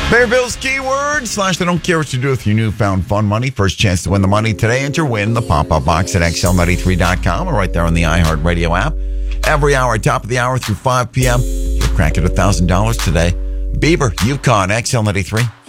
Bear Bill's keyword / I don't care what you do with your newfound fun money. First chance to win the money today. Enter win the pop-up box at xl93.com or right there on the iHeartRadio app. Every hour, top of the hour through 5 p.m. You'll crack it $1,000 today. Bieber, Yukon, XL93.